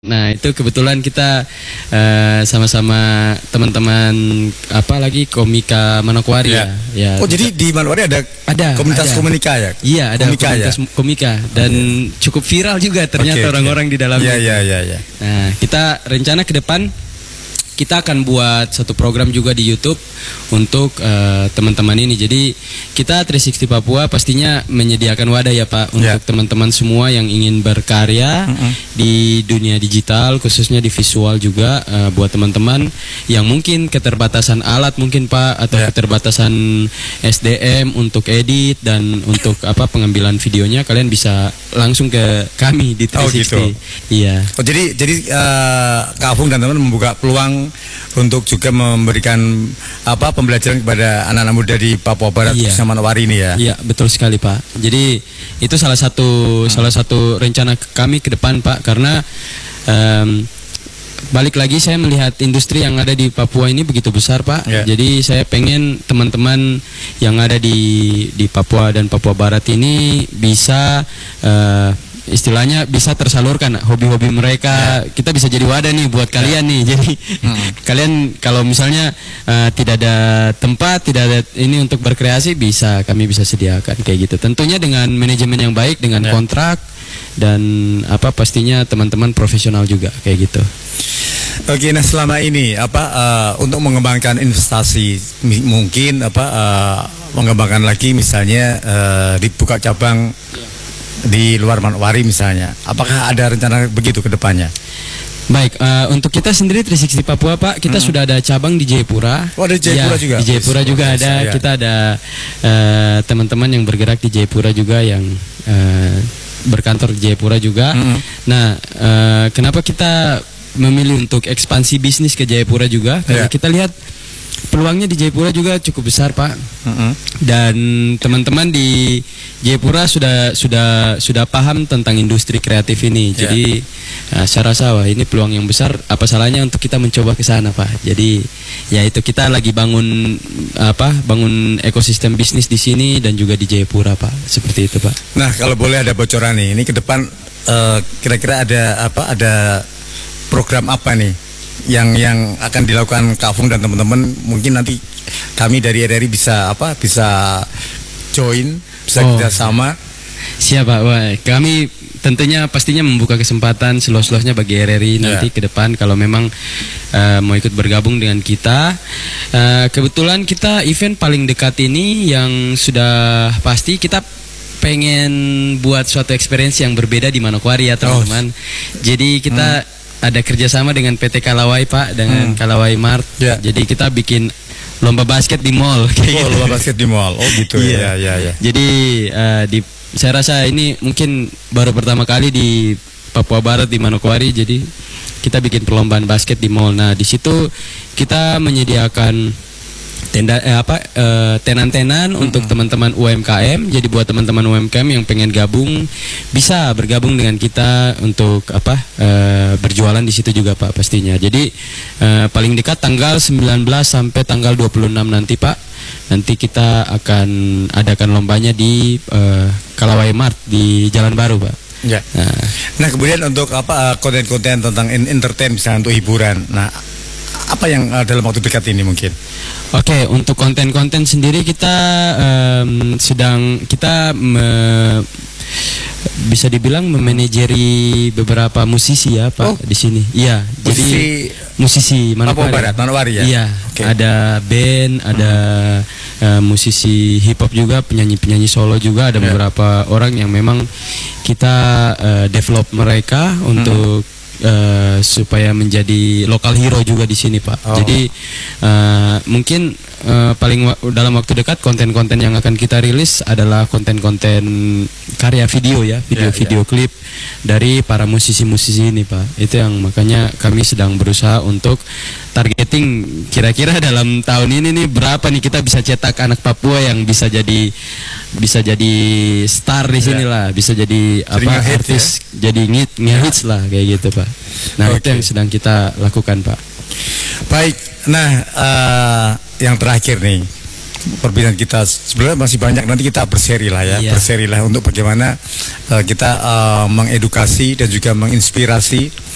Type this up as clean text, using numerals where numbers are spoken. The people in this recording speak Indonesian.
Nah itu kebetulan kita sama-sama teman-teman komika Manokwari ya. Oh jadi di Manokwari ada komunitas komika ya? Iya ada komunitas komika dan cukup viral juga ternyata orang-orang di dalamnya. Iya. Nah kita rencana ke depan kita akan buat satu program juga di YouTube untuk teman-teman ini. Jadi kita 360 Papua pastinya menyediakan wadah ya Pak untuk teman-teman semua yang ingin berkarya di dunia digital, khususnya di visual juga buat teman-teman yang mungkin keterbatasan alat mungkin Pak atau keterbatasan SDM untuk edit dan untuk pengambilan videonya, kalian bisa langsung ke kami di 360. Oh gitu. Iya. Oh jadi Kak Afung dan teman-teman membuka peluang untuk juga memberikan pembelajaran kepada anak-anak muda di Papua Barat sama Manokwari ini ya. Iya, betul sekali Pak. Jadi itu salah satu rencana kami ke depan Pak, karena balik lagi saya melihat industri yang ada di Papua ini begitu besar Pak. Jadi saya pengen teman-teman yang ada di Papua dan Papua Barat ini bisa istilahnya bisa tersalurkan hobi-hobi mereka. Kita bisa jadi wadah nih buat kalian nih. Jadi kalian kalau misalnya tidak ada tempat, tidak ada ini untuk berkreasi, kami bisa sediakan kayak gitu. Tentunya dengan manajemen yang baik, dengan kontrak dan pastinya teman-teman profesional juga kayak gitu. Oke, nah selama ini untuk mengembangkan investasi mungkin mengembangkan lagi misalnya dibuka cabang di luar Manokwari misalnya, apakah ada rencana begitu ke depannya? Baik, untuk kita sendiri 360 Papua Pak, kita sudah ada cabang di Jayapura. Oh, ada Jayapura juga? Di Jayapura juga ada, kita ada teman-teman yang bergerak di Jayapura juga yang berkantor di Jayapura juga. Nah, kenapa kita memilih untuk ekspansi bisnis ke Jayapura juga? Karena kita lihat peluangnya di Jayapura juga cukup besar Pak. Dan teman-teman di Jayapura sudah paham tentang industri kreatif ini. Jadi saya rasa ini peluang yang besar. Apa salahnya untuk kita mencoba ke sana Pak. Jadi ya itu kita lagi bangun ekosistem bisnis di sini dan juga di Jayapura Pak. Seperti itu Pak. Nah kalau boleh ada bocoran nih, ini ke depan kira-kira ada program apa nih yang akan dilakukan Kak Afung dan teman-teman? Mungkin nanti kami dari RRI bisa join, bisa kerjasama. Siap Pak. Wah, kami tentunya pastinya membuka kesempatan seluas-luasnya bagi RRI nanti ke depan kalau memang mau ikut bergabung dengan kita. Kebetulan kita event paling dekat ini yang sudah pasti kita pengen buat suatu experience yang berbeda di Manokwari ya teman-teman. Jadi kita ada kerjasama dengan PT Kalawai Pak, dengan Kalawai Mart. Jadi kita bikin lomba basket di mall. Lomba basket di mall. Oh gitu ya. Jadi saya rasa ini mungkin baru pertama kali di Papua Barat di Manokwari. Jadi kita bikin perlombaan basket di mall. Nah di situ kita menyediakan tenan-tenan untuk teman-teman UMKM. Jadi buat teman-teman UMKM yang pengen gabung bisa bergabung dengan kita untuk berjualan di situ juga Pak pastinya. Jadi paling dekat tanggal 19 sampai tanggal 26 nanti Pak. Nanti kita akan adakan lombanya di Kalawai Mart di Jalan Baru Pak. Nah kemudian untuk konten-konten tentang entertain misalnya untuk hiburan. Nah apa yang dalam waktu dekat ini mungkin? Oke, untuk konten-konten sendiri kita bisa dibilang memanajeri beberapa musisi ya Pak di sini. Iya, jadi musisi Manokwari ya. Iya, ada band, ada musisi hip hop juga, penyanyi-penyanyi solo juga, ada beberapa orang yang memang kita develop mereka untuk supaya menjadi lokal hero juga di sini Pak. Jadi mungkin paling dalam waktu dekat konten-konten yang akan kita rilis adalah konten-konten karya video ya, video klip dari para musisi-musisi ini Pak. Itu yang makanya kami sedang berusaha untuk targeting kira-kira dalam tahun ini nih berapa nih kita bisa cetak anak Papua yang bisa jadi star di sini lah, bisa jadi artis, jadi ngehits lah kayak gitu Pak. Nah itu yang sedang kita lakukan Pak. Baik, nah yang terakhir nih perbincangan kita sebenarnya masih banyak, nanti kita berseri lah ya, berseri lah untuk bagaimana kita mengedukasi dan juga menginspirasi